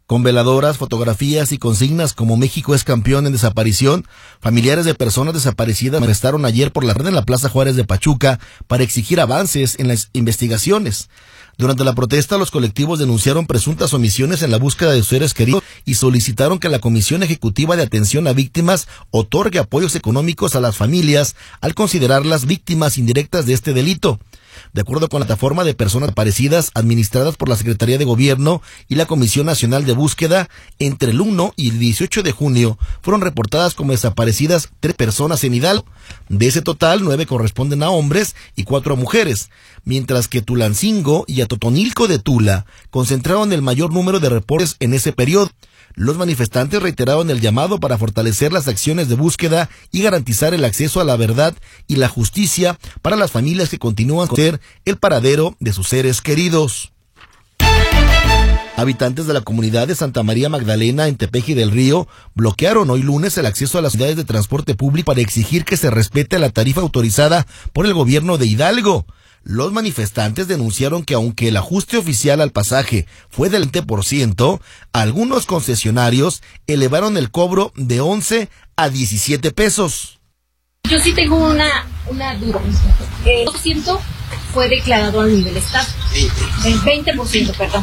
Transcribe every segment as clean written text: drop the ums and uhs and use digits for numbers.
Con veladoras, fotografías y consignas como México es campeón en desaparición, familiares de personas desaparecidas manifestaron ayer por la red en la Plaza Juárez de Pachuca para exigir avances en las investigaciones. Durante la protesta, los colectivos denunciaron presuntas omisiones en la búsqueda de sus seres queridos y solicitaron que la Comisión Ejecutiva de Atención a Víctimas otorgue apoyos económicos a las familias al considerarlas víctimas indirectas de este delito. De acuerdo con la plataforma de personas desaparecidas administradas por la Secretaría de Gobierno y la Comisión Nacional de Búsqueda, entre el 1 y el 18 de junio fueron reportadas como desaparecidas 3 personas en Hidalgo. De ese total, 9 corresponden a hombres y 4 a mujeres, mientras que Tulancingo y Atotonilco de Tula concentraron el mayor número de reportes en ese periodo. Los manifestantes reiteraron el llamado para fortalecer las acciones de búsqueda y garantizar el acceso a la verdad y la justicia para las familias que continúan con el paradero de sus seres queridos. Habitantes de la comunidad de Santa María Magdalena en Tepeji del Río bloquearon hoy lunes el acceso a las unidades de transporte público para exigir que se respete la tarifa autorizada por el gobierno de Hidalgo. Los manifestantes denunciaron que aunque el ajuste oficial al pasaje fue del 20%, algunos concesionarios elevaron el cobro de 11 a 17 pesos. Yo sí tengo una duda. El 2% fue declarado a nivel estado. El 20%, perdón.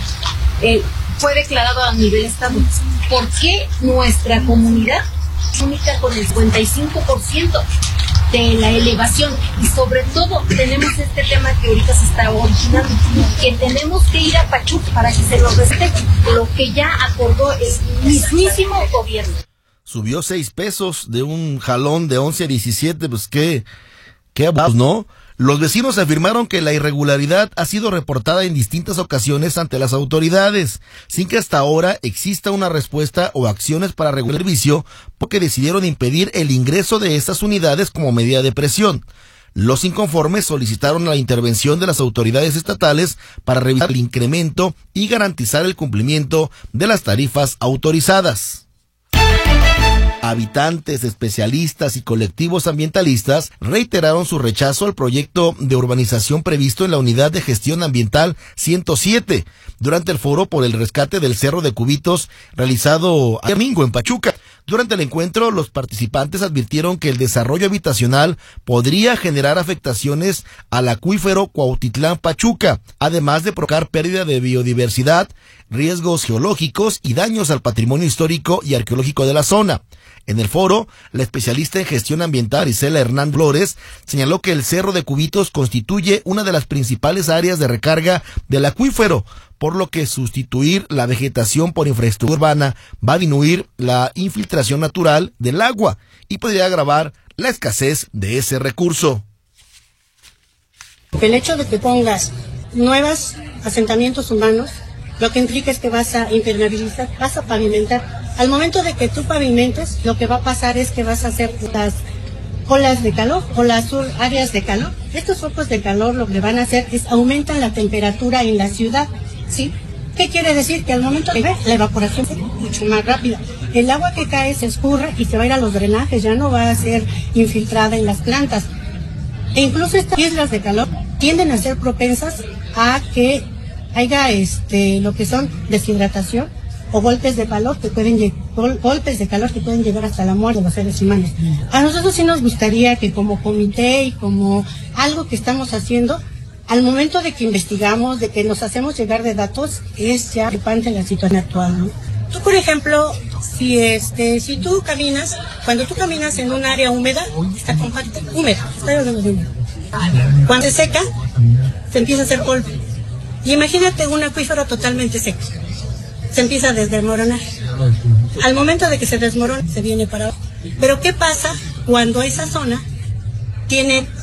Fue declarado a nivel estado. ¿Por qué nuestra comunidad es única con el 55% de la elevación? Y sobre todo tenemos este tema que ahorita se está originando, que tenemos que ir a Pachuca para que se nos respete lo que ya acordó el mismísimo gobierno. Subió 6 pesos de un jalón de 11 a 17, pues qué abusos, ¿no? Los vecinos afirmaron que la irregularidad ha sido reportada en distintas ocasiones ante las autoridades, sin que hasta ahora exista una respuesta o acciones para regular el servicio, porque decidieron impedir el ingreso de estas unidades como medida de presión. Los inconformes solicitaron la intervención de las autoridades estatales para revisar el incremento y garantizar el cumplimiento de las tarifas autorizadas. Habitantes, especialistas y colectivos ambientalistas reiteraron su rechazo al proyecto de urbanización previsto en la Unidad de Gestión Ambiental 107 durante el foro por el rescate del Cerro de Cubitos realizado el domingo en Pachuca. Durante el encuentro, los participantes advirtieron que el desarrollo habitacional podría generar afectaciones al acuífero Cuautitlán-Pachuca, además de provocar pérdida de biodiversidad, riesgos geológicos y daños al patrimonio histórico y arqueológico de la zona. En el foro, la especialista en gestión ambiental Isela Hernán Flores señaló que el Cerro de Cubitos constituye una de las principales áreas de recarga del acuífero, por lo que sustituir la vegetación por infraestructura urbana va a disminuir la infiltración natural del agua y podría agravar la escasez de ese recurso. El hecho de que pongas nuevos asentamientos humanos, lo que implica es que vas a impermeabilizar, vas a pavimentar. Al momento de que tú pavimentes, lo que va a pasar es que vas a hacer las olas de calor o las áreas de calor. Estos focos de calor lo que van a hacer es aumentan la temperatura en la ciudad, ¿sí? ¿Qué quiere decir? Que al momento de la evaporación es mucho más rápida. El agua que cae se escurre y se va a ir a los drenajes, ya no va a ser infiltrada en las plantas. E incluso estas islas de calor tienden a ser propensas a que haya lo que son deshidratación o golpes de calor que pueden llegar hasta la muerte de los seres humanos. A nosotros sí nos gustaría que como comité y como algo que estamos haciendo, al momento de que investigamos, de que nos hacemos llegar de datos, es ya preocupante la situación actual, ¿no? Tú, por ejemplo, si tú caminas, cuando tú caminas en un área húmeda, está compacta, húmeda, está hablando de húmedo. Cuando se seca, se empieza a hacer polvo. Y imagínate un acuífero totalmente seco. Se empieza a desmoronar. Al momento de que se desmorona, se viene para abajo. Pero ¿qué pasa cuando esa zona tiene